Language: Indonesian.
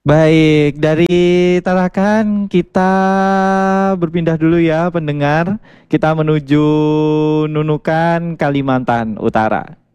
Baik, dari Tarakan kita berpindah dulu ya pendengar. Kita menuju Nunukan, Kalimantan Utara.